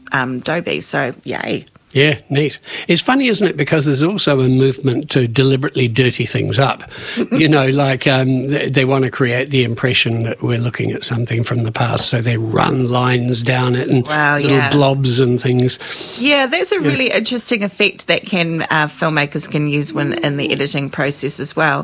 Dolby. So, yay. Yeah, neat. It's funny, isn't it? Because there's also a movement to deliberately dirty things up. Like they want to create the impression that we're looking at something from the past, so they run lines down it and little blobs and things. Yeah, that's a really interesting effect that filmmakers can use in the editing process as well.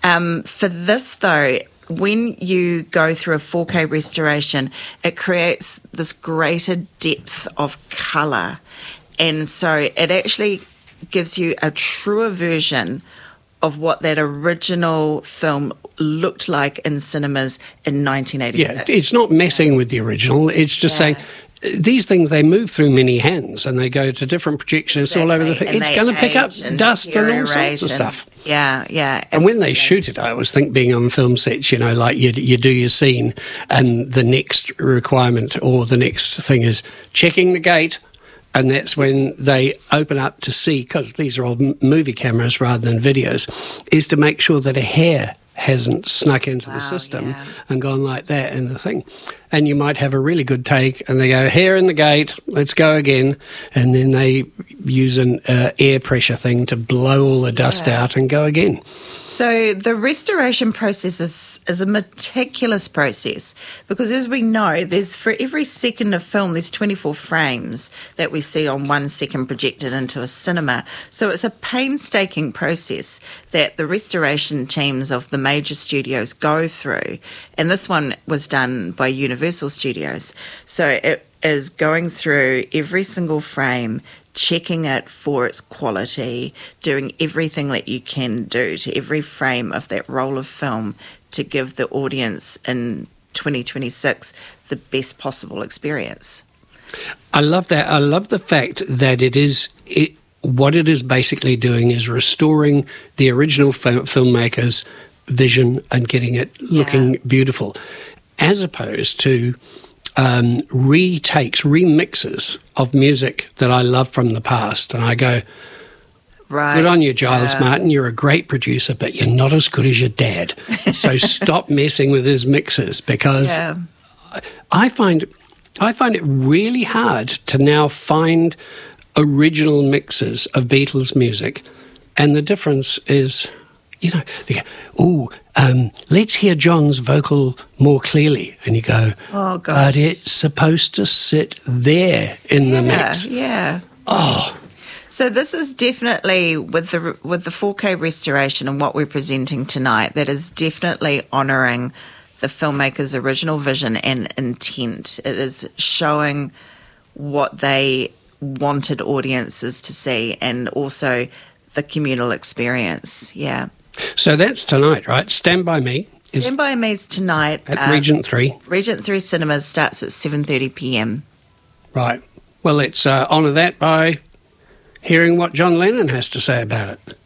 For this, though, when you go through a 4K restoration, it creates this greater depth of colour. And so it actually gives you a truer version of what that original film looked like in cinemas in 1986. Yeah, it's not messing with the original. It's just saying these things, they move through many hands and they go to different projections all over the place. It's going to pick up dust and all sorts of stuff. Yeah. And when they shoot it, I always think being on film sets, like you do your scene and the next requirement or the next thing is checking the gate. And that's when they open up to see, because these are all movie cameras rather than videos, is to make sure that a hair hasn't snuck into the system and gone like that in the thing. And you might have a really good take and they go, hair in the gate, let's go again. And then they use an air pressure thing to blow all the dust out and go again. So the restoration process is a meticulous process because, as we know, there's for every second of film, there's 24 frames that we see on 1 second projected into a cinema. So it's a painstaking process that the restoration teams of the major studios go through. And this one was done by Universal Studios. So it is going through every single frame, checking it for its quality, doing everything that you can do to every frame of that roll of film to give the audience in 2026 the best possible experience. I love that. I love the fact that what it is basically doing is restoring the original filmmaker's vision and getting it looking beautiful, as opposed to remixes of music that I love from the past. And I go, good on you, Giles Martin. You're a great producer, but you're not as good as your dad. So stop messing with his mixes, because I find it really hard to now find original mixes of Beatles music. And the difference is, they go, let's hear John's vocal more clearly. And you go, oh, gosh. But it's supposed to sit there in the mix. Yeah. Oh. So this is definitely, with the 4K restoration and what we're presenting tonight, that is definitely honouring the filmmaker's original vision and intent. It is showing what they wanted audiences to see and also the communal experience. Yeah. So that's tonight, right? Stand By Me. Stand By Me is tonight. At Regent 3. Regent 3 Cinemas starts at 7:30 p.m. Right. Well, let's honour that by hearing what John Lennon has to say about it.